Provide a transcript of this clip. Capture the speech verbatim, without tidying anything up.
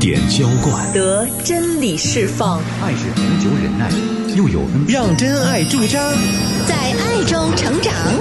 点浇灌， 得真理释放。 爱是恒久忍耐，又有恩慈， 让真爱驻扎， 在爱中成长。